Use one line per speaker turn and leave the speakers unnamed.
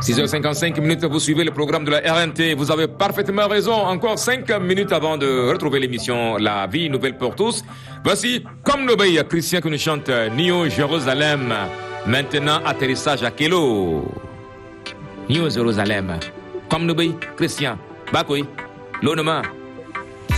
6h55, vous suivez le programme de la RNT. Vous avez parfaitement raison. Encore 5 minutes avant de retrouver l'émission La vie nouvelle pour tous. Voici, comme l'obéit à Christian qui nous chante New Jérusalem. Maintenant, atterrissage à Kélo. New Jérusalem. Comme l'obéit Christian. Bakoui. L'onoma.